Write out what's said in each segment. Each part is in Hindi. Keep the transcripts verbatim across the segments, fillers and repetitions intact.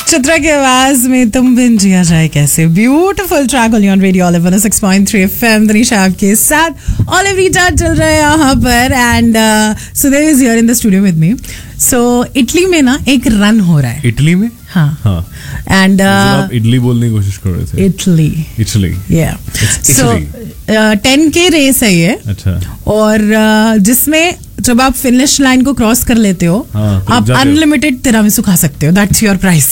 चित्रा की आवाज में तुम बिन जिया जाए कैसे, beautiful track only on radio olive one O six point three FM. Tanisha आपके साथ ऑलिव रीटा चल रहा है यहाँ पर and Sudev is here in the studio with me. So Italy में ना एक रन हो रहा है। इटली में? हाँ हाँ। एंड आप इडली बोलने की कोशिश कर रहे थे। इटली इटली या सो टेन के रेस है ये। अच्छा। और uh, जिसमें जब आप फिनिश लाइन को क्रॉस कर लेते हो हाँ, तो आप अनलिमिटेड तिरामिसू खा सकते हो। That's your price.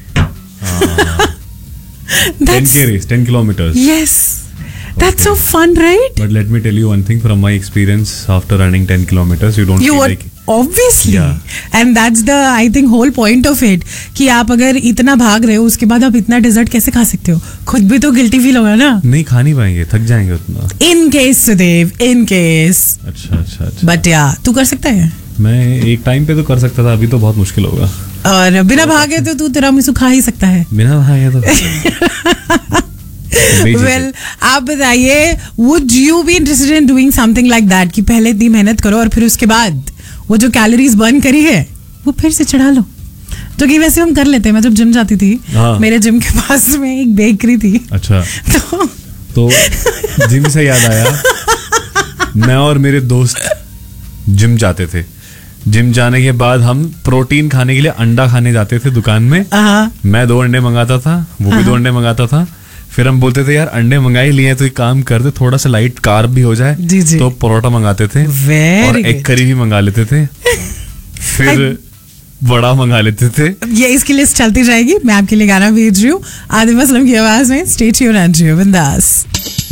ten K race, ten kilometers. Yes. That's so fun, right? But let me tell you one thing from my experience after running ten kilometers, you don't You feel were like obviously. Yeah. And that's the I think whole point of it कि आप अगर इतना भाग रहे हो उसके बाद आप इतना डिजर्ट कैसे खा सकते हो? खुद भी तो गिल्टी फील होगा ना? नहीं खा नहीं पाएंगे, थक जाएंगे उतना। In case Sudev, in case. अच्छा अच्छा अच्छा। But yeah, तू कर सकता है? मैं एक टाइम पे तो कर सकता था, अभी तो बहुत मुश्किल होगा। और बिना भागे तो तू तिरामिसू खा ही सकता है। बिना भागे तो वेल well, आप बताइए, would you be interested in doing something like that कि पहले इतनी मेहनत करो और फिर उसके बाद वो जो कैलोरीज बर्न करी है वो फिर से चढ़ा लो? तो कि वैसे हम कर लेते हैं। मैं जब जिम जाती थी, मेरे जिम के पास में एक बेकरी थी। अच्छा। तो तो जिम से याद आया, मैं और मेरे दोस्त जिम जाते थे। जिम जाने के बाद हम प्रोटीन खाने के लिए अंडा खाने जाते थे दुकान में। मैं दो अंडे मंगाता था, वो भी दो अंडे मंगाता था। फिर हम बोलते थे यार अंडे मंगाए लिए तो एक काम कर दे, थोड़ा सा लाइट कार्ब भी हो जाए। जी जी। तो परोठा मंगाते थे और एग करी भी मंगा लेते थे। फिर बड़ा मंगा लेते थे। ये इसकी लिस्ट चलती जाएगी। मैं आपके लिए गाना भेज रही हूँ आदिम असलम की आवाज में। स्टे ट्यून्ड एंड जियो बिंदास।